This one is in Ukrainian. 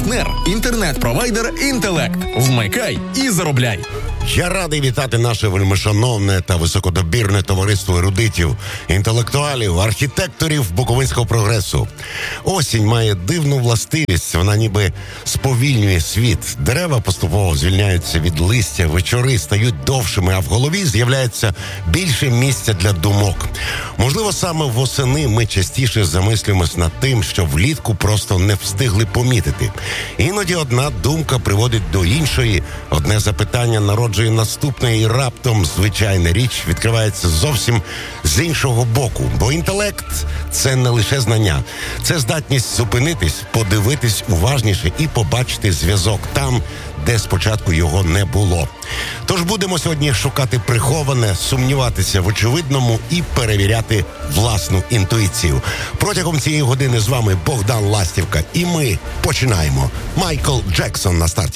Партнер – інтернет-провайдер «Інтелект». Вмикай і заробляй. Я радий вітати наше вельмишановне та високодобірне товариство ерудитів, інтелектуалів, архітекторів буковинського прогресу. Осінь має дивну властивість, вона ніби сповільнює світ. Дерева поступово звільняються від листя, вечори стають довшими, а в голові з'являється більше місця для думок. Можливо, саме восени ми частіше замислюємось над тим, що влітку просто не встигли помітити. Іноді одна думка приводить до іншої, одне запитання народжує наступне, і раптом звичайна річ відкривається зовсім з іншого боку. Бо інтелект – це не лише знання. Це здатність зупинитись, подивитись уважніше і побачити зв'язок там, де спочатку його не було. Тож будемо сьогодні шукати приховане, сумніватися в очевидному і перевіряти власну інтуїцію. Протягом цієї години з вами Богдан Ластівка, і ми починаємо. Майкл Джексон на старті.